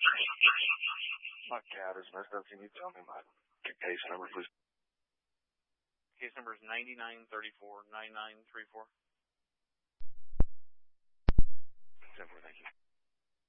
My cat is messed up. Can you tell me my case number, please? Case number is 9934, 9934.